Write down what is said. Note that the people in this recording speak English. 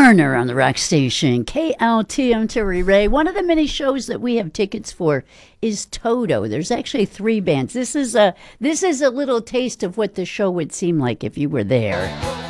Werner on the rock station, KLTM Terry Ray. One of the many shows that we have tickets for is Toto. There's actually 3 bands. This is a little taste of what the show would seem like if you were there.